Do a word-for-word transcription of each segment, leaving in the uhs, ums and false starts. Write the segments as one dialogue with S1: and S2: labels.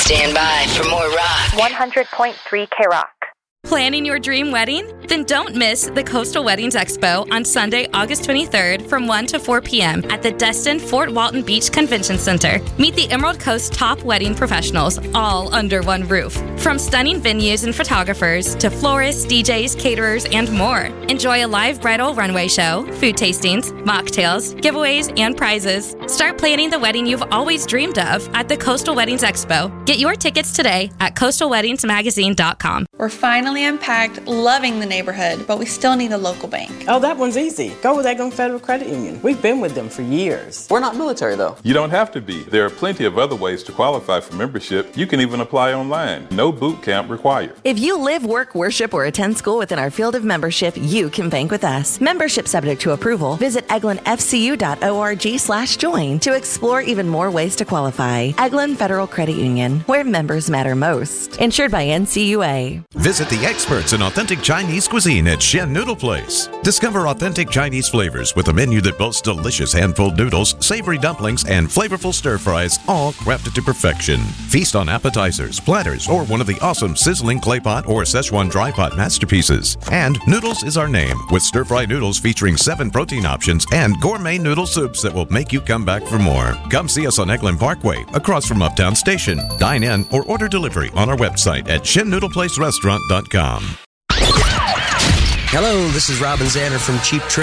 S1: Stand by for more rock.
S2: one hundred point three K Rock.
S3: Planning your dream wedding? Then don't miss the Coastal Weddings Expo on Sunday, August twenty-third from one to four p.m. at the Destin Fort Walton Beach Convention Center. Meet the Emerald Coast top wedding professionals all under one roof. From stunning venues and photographers to florists, D Js, caterers, and more. Enjoy a live bridal runway show, food tastings, mocktails, giveaways, and prizes. Start planning the wedding you've always dreamed of at the Coastal Weddings Expo. Get your tickets today at coastal weddings magazine dot com.
S4: We're finally unpacked, loving the neighborhood, but we still need a local bank.
S5: Oh, that one's easy. Go with Eglin Federal Credit Union. We've been with them for years.
S6: We're not military, though.
S7: You don't have to be. There are plenty of other ways to qualify for membership. You can even apply online. No boot camp required.
S8: If you live, work, worship, or attend school within our field of membership, you can bank with us. Membership subject to approval. Visit eglin f c u dot org slash join to explore even more ways to qualify. Eglin Federal Credit Union, where members matter most. Insured by N C U A.
S9: Visit the experts in authentic Chinese cuisine at Shen Noodle Place. Discover authentic Chinese flavors with a menu that boasts delicious hand-pulled noodles, savory dumplings, and flavorful stir-fries, all crafted to perfection. Feast on appetizers, platters, or one of the awesome sizzling clay pot or Szechuan dry pot masterpieces. And noodles is our name, with stir-fry noodles featuring seven protein options and gourmet noodle soups that will make you come back for more. Come see us on Eglin Parkway, across from Uptown Station. Dine in or order delivery on our website at shen noodle place restaurant dot com.
S10: Hello, this is Robin Zander from Cheap Trick.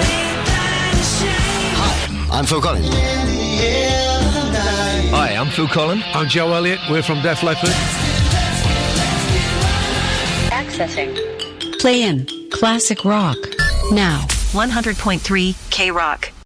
S11: Hi, I'm Phil Collins.
S12: Hi, I'm Phil Collins.
S13: I'm Joe Elliott. We're from Def Leppard.
S2: Accessing.
S14: Play in Classic Rock now.
S8: one hundred point three K Rock.